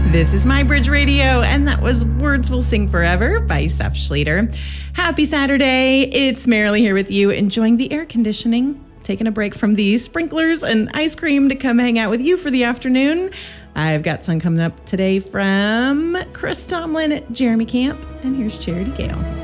This is My Bridge Radio, and that was Words Will Sing Forever by Seth Schrader. Happy Saturday. It's Marilee here with you, enjoying the air conditioning, taking a break from the sprinklers and ice cream to come hang out with you for the afternoon. I've got some coming up today from Chris Tomlin, Jeremy Camp, and here's Charity Gale.